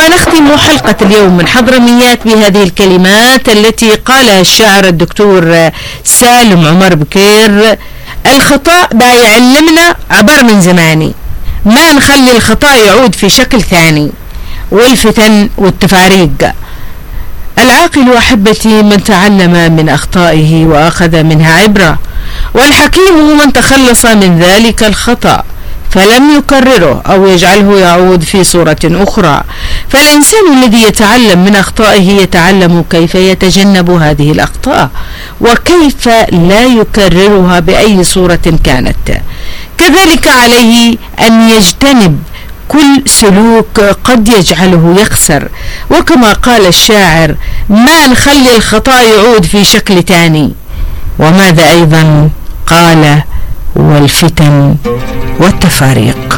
ونختم حلقة اليوم من حضرميات بهذه الكلمات التي قالها الشاعر الدكتور سالم عمر بكير: الخطأ دا يعلمنا عبر من زماني، ما نخلي الخطأ يعود في شكل ثاني، والفتن والتفاريق. العاقل أحبتي من تعلم من أخطائه وأخذ منها عبرة، والحكيم من تخلص من ذلك الخطأ فلم يكرره أو يجعله يعود في صورة أخرى. فالإنسان الذي يتعلم من أخطائه يتعلم كيف يتجنب هذه الأخطاء وكيف لا يكررها بأي صورة كانت. كذلك عليه أن يجتنب كل سلوك قد يجعله يخسر، وكما قال الشاعر: ما نخلي الخطأ يعود في شكل تاني. وماذا أيضا قال: والفتن والتفاريق.